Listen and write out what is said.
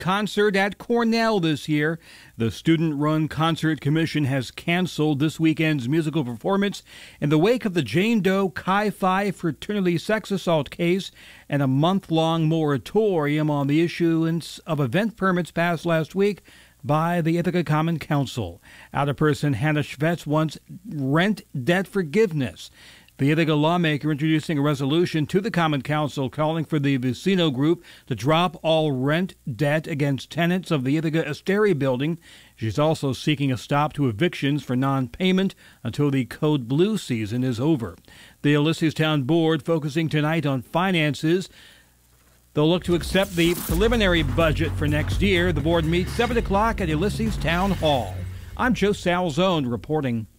concert at Cornell this year. The student-run concert commission has canceled this weekend's musical performance in the wake of the Jane Doe Chi Phi fraternity sex assault case and a month-long moratorium on the issuance of event permits passed last week by the Ithaca Common Council. Alderperson Hannah Schvetz wants rent debt forgiveness. The Ithaca lawmaker introducing a resolution to the Common Council calling for the Vicino Group to drop all rent debt against tenants of the Ithaca Asteri building. She's also seeking a stop to evictions for non-payment until the Code Blue season is over. The Ulysses Town Board focusing tonight on finances. They'll look to accept the preliminary budget for next year. The board meets 7 o'clock at Ulysses Town Hall. I'm Joe Salzone reporting.